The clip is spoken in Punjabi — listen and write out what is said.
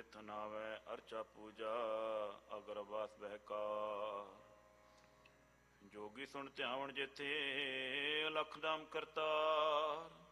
ਤਿਥ ਨਾਵੈ ਅਰਚਾ ਪੂਜਾ ਅਗਰਵਾਸ ਬਹਿਕਾਰ। ਜੋਗੀ ਸੁਣ ਧਿਆਵਣ ਜੇਥੇ ਅਲਖ ਨਾਮ ਕਰਤਾਰ।